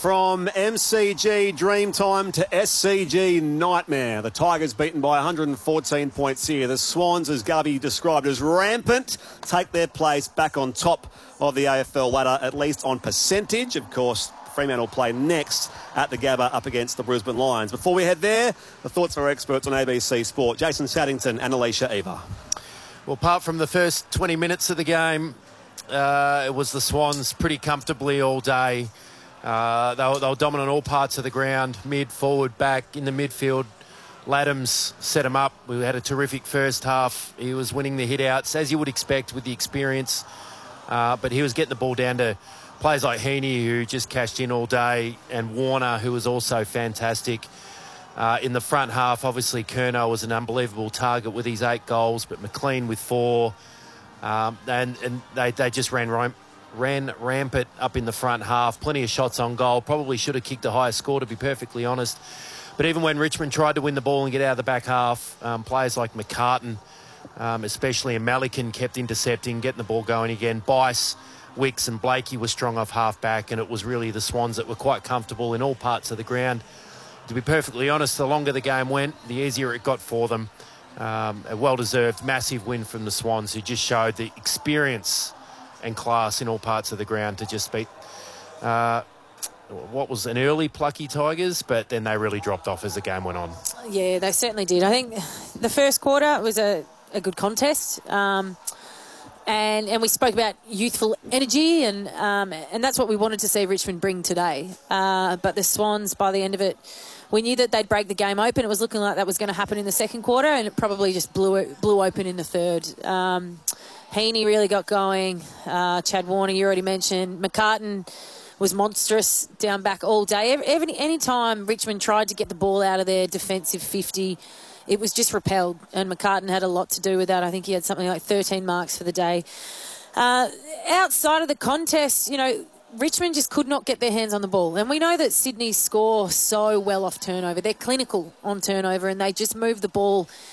From MCG Dreamtime to SCG Nightmare. The Tigers beaten by 114 points here. The Swans, as Garvey described as rampant, take their place back on top of the AFL ladder, at least on percentage. Of course, Fremantle play next at the Gabba up against the Brisbane Lions. Before we head there, the thoughts of our experts on ABC Sport, Jason Saddington and Alicia Eva. Well, apart from the first 20 minutes of the game, it was the Swans pretty comfortably all day. They were dominant all parts of the ground, mid, forward, back, in the midfield. Laddams set him up. We had a terrific first half. He was winning the hit-outs, as you would expect with the experience. But he was getting the ball down to players like Heaney, who just cashed in all day, and Warner, who was also fantastic. In the front half, obviously, Curnow was an unbelievable target with his 8 goals, but McLean with 4. And they just ran rampant up in the front half. Plenty of shots on goal. Probably should have kicked a higher score, to be perfectly honest. But even when Richmond tried to win the ball and get out of the back half, players like McCartan, especially, and Malikan kept intercepting, getting the ball going again. Bice, Wicks and Blakey were strong off half-back, and it was really the Swans that were quite comfortable in all parts of the ground. To be perfectly honest, the longer the game went, the easier it got for them. A well-deserved, massive win from the Swans, who just showed the experience and class in all parts of the ground to just beat what was an early plucky Tigers, but then they really dropped off as the game went on. Yeah, they certainly did. I think the first quarter was a good contest. And we spoke about youthful energy, and that's what we wanted to see Richmond bring today. But the Swans, by the end of it, we knew that they'd break the game open. It was looking like that was going to happen in the second quarter, and it probably just blew open in the third. Heaney really got going. Chad Warner, you already mentioned. McCartan was monstrous down back all day. Any time Richmond tried to get the ball out of their defensive 50, it was just repelled, and McCartan had a lot to do with that. I think he had something like 13 marks for the day. Outside of the contest, Richmond just could not get their hands on the ball. And we know that Sydney score so well off turnover. They're clinical on turnover, and they just move the ball